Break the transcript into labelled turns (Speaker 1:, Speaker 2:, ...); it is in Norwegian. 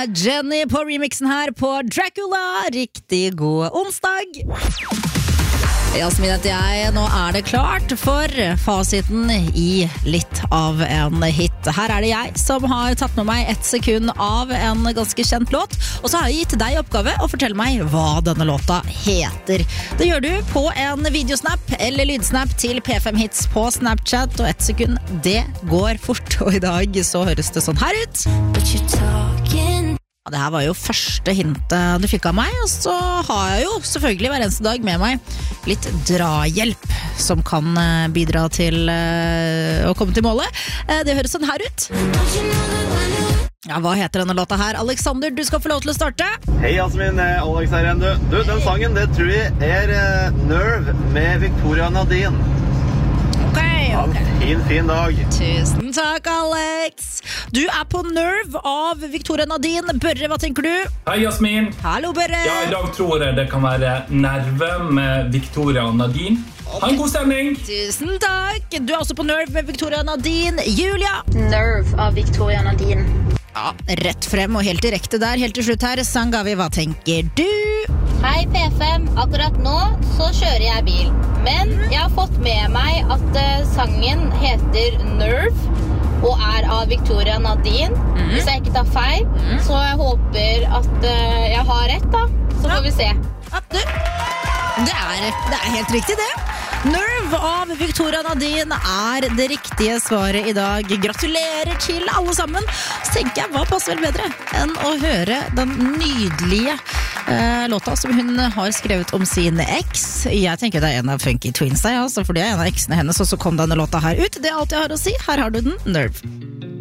Speaker 1: Jenny på remixen her på Dracula. Riktig god onsdag. Jasmin heter jeg. Nå er det klart for fasiten i litt av en hit. Her er det jeg som har tatt med meg 1 sekund av en ganske kjent låt, og så har jeg gitt deg oppgave å fortelle meg hva denne låta heter. Det gjør du på en videosnap eller lydsnap til P5 Hits på Snapchat, og 1 sekund, det går fort. Og i dag så høres det sånn her ut. Det her var jo første hintet du fikk av meg, og så har jeg jo selvfølgelig hver eneste dag med meg litt drahjelp som kan bidra til å komme til målet. Det høres sånn her ut. Ja, hva heter denne låta her? Alexander, du skal få lov til å starte.
Speaker 2: Hei, Jasmin, Alex her igjen, du. Den sangen, det tror jeg er Nerve med Victoria Nadine.
Speaker 1: Ok.
Speaker 2: Fin dag.
Speaker 1: Tusen takk, Alex. Du er på Nerve av Victoria Nadine. Børre, hva tenker du?
Speaker 3: Hei, Jasmin.
Speaker 1: Hallo, Børre.
Speaker 3: Ja, i dag tror jeg det kan være Nerve med Victoria Nadine. Ha en god stemning.
Speaker 1: Tusen takk. Du er også på Nerve med Victoria Nadine. Julia.
Speaker 4: Nerve av Victoria Nadine.
Speaker 1: Ja, rett frem og helt direkte der. Helt til slutt her, Sangavi, hva tenker du?
Speaker 5: Hei P5, akkurat nå så kjører jeg bil. Men jeg har fått med meg at sangen heter Nerve og er av Victoria Nadine. Hvis jeg ikke tar feil, så jeg håper at jeg har rett da. Så får vi se.
Speaker 1: Ja, det er helt riktig det. Nerve av Victoria Nadine er det riktige svaret i dag. Gratulerer til alle sammen. Så tenker jeg, hva passer vel bedre enn å høre den nydelige låta som hun har skrevet om sin eks. Jeg tenker det er en av Funky Twins der, altså, for det er en av eksene hennes, og så kom denne låta her ut. Det er alt jeg har å si. Her har du den, Nerve.